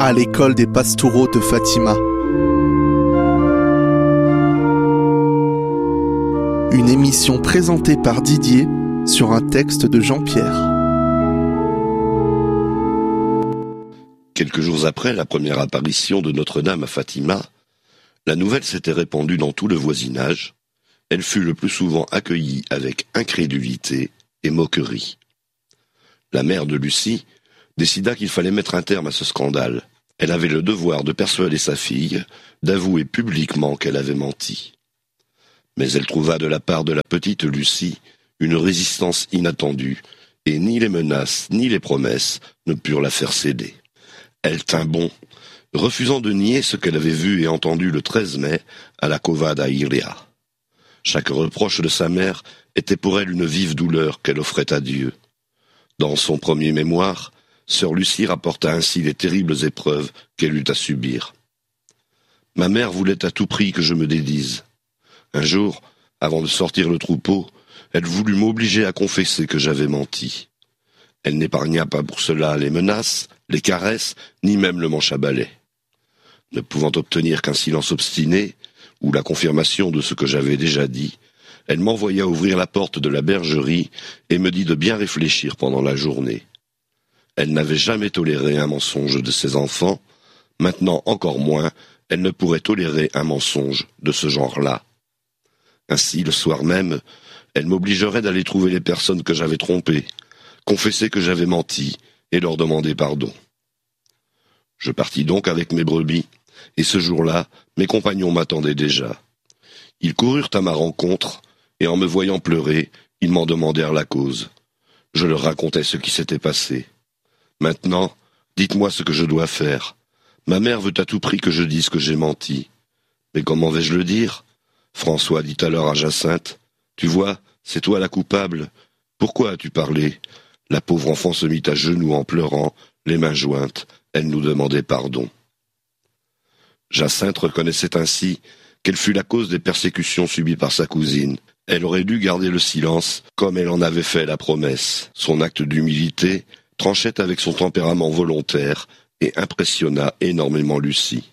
à l'école des Pastoureaux de Fatima. Une émission présentée par Didier sur un texte de Jean-Pierre. Quelques jours après la première apparition de Notre-Dame à Fatima, la nouvelle s'était répandue dans tout le voisinage. Elle fut le plus souvent accueillie avec incrédulité et moquerie. La mère de Lucie décida qu'il fallait mettre un terme à ce scandale. Elle avait le devoir de persuader sa fille d'avouer publiquement qu'elle avait menti. Mais elle trouva de la part de la petite Lucie une résistance inattendue, et ni les menaces ni les promesses ne purent la faire céder. Elle tint bon, refusant de nier ce qu'elle avait vu et entendu le 13 mai à la Cova da Iria. Chaque reproche de sa mère était pour elle une vive douleur qu'elle offrait à Dieu. Dans son premier mémoire, sœur Lucie rapporta ainsi les terribles épreuves qu'elle eut à subir. « Ma mère voulait à tout prix que je me dédise. Un jour, avant de sortir le troupeau, elle voulut m'obliger à confesser que j'avais menti. Elle n'épargna pas pour cela les menaces, les caresses, ni même le manche à balai. Ne pouvant obtenir qu'un silence obstiné, ou la confirmation de ce que j'avais déjà dit, elle m'envoya ouvrir la porte de la bergerie et me dit de bien réfléchir pendant la journée. Elle n'avait jamais toléré un mensonge de ses enfants, maintenant encore moins, elle ne pourrait tolérer un mensonge de ce genre-là. Ainsi, le soir même, elle m'obligerait d'aller trouver les personnes que j'avais trompées, confesser que j'avais menti et leur demander pardon. Je partis donc avec mes brebis, et ce jour-là, mes compagnons m'attendaient déjà. Ils coururent à ma rencontre, et en me voyant pleurer, ils m'en demandèrent la cause. Je leur racontai ce qui s'était passé. Maintenant, dites-moi ce que je dois faire. Ma mère veut à tout prix que je dise que j'ai menti. Mais comment vais-je le dire ? François dit alors à Jacinthe, « Tu vois, c'est toi la coupable. Pourquoi as-tu parlé ?» La pauvre enfant se mit à genoux en pleurant, les mains jointes. Elle nous demandait pardon. Jacinthe reconnaissait ainsi qu'elle fut la cause des persécutions subies par sa cousine. Elle aurait dû garder le silence, comme elle en avait fait la promesse. Son acte d'humilité tranchait avec son tempérament volontaire et impressionna énormément Lucie.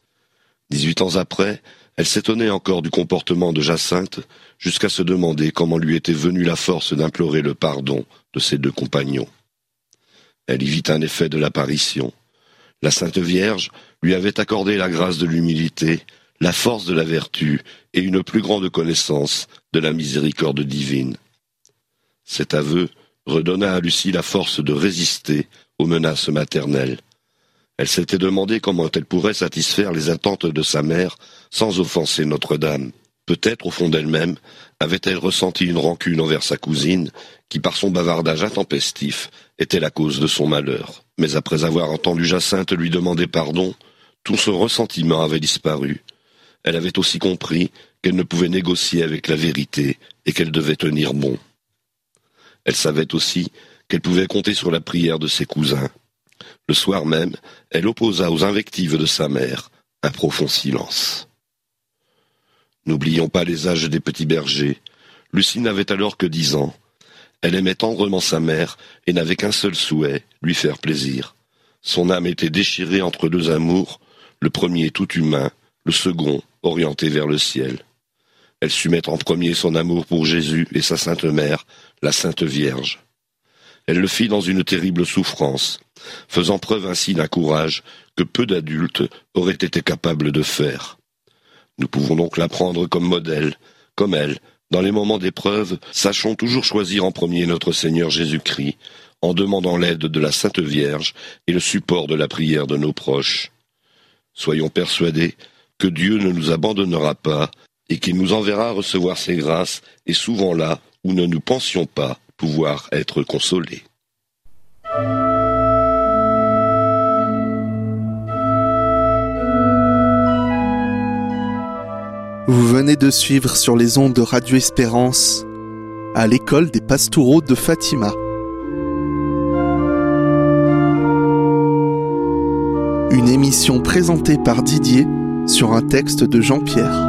18 ans après, elle s'étonnait encore du comportement de Jacinthe, jusqu'à se demander comment lui était venue la force d'implorer le pardon de ses deux compagnons. Elle y vit un effet de l'apparition. La Sainte Vierge lui avait accordé la grâce de l'humilité, la force de la vertu et une plus grande connaissance de la miséricorde divine. Cet aveu redonna à Lucie la force de résister aux menaces maternelles. Elle s'était demandé comment elle pourrait satisfaire les attentes de sa mère sans offenser Notre-Dame. Peut-être, au fond d'elle-même, avait-elle ressenti une rancune envers sa cousine, qui, par son bavardage intempestif, était la cause de son malheur. Mais après avoir entendu Jacinthe lui demander pardon, tout son ressentiment avait disparu. Elle avait aussi compris qu'elle ne pouvait négocier avec la vérité et qu'elle devait tenir bon. Elle savait aussi qu'elle pouvait compter sur la prière de ses cousins. Le soir même, elle opposa aux invectives de sa mère un profond silence. N'oublions pas les âges des petits bergers. Lucie n'avait alors que 10 ans. Elle aimait tendrement sa mère et n'avait qu'un seul souhait, lui faire plaisir. Son âme était déchirée entre deux amours, le premier tout humain, le second orienté vers le ciel. Elle sut mettre en premier son amour pour Jésus et sa Sainte Mère, la Sainte Vierge. Elle le fit dans une terrible souffrance, faisant preuve ainsi d'un courage que peu d'adultes auraient été capables de faire. Nous pouvons donc la prendre comme modèle, comme elle. Dans les moments d'épreuve, sachons toujours choisir en premier notre Seigneur Jésus-Christ, en demandant l'aide de la Sainte Vierge et le support de la prière de nos proches. Soyons persuadés que Dieu ne nous abandonnera pas et qu'il nous enverra recevoir ses grâces, et souvent là où ne nous pensions pas pouvoir être consolés. Vous venez de suivre sur les ondes de Radio Espérance à l'école des Pastoureaux de Fatima. Une émission présentée par Didier sur un texte de Jean-Pierre.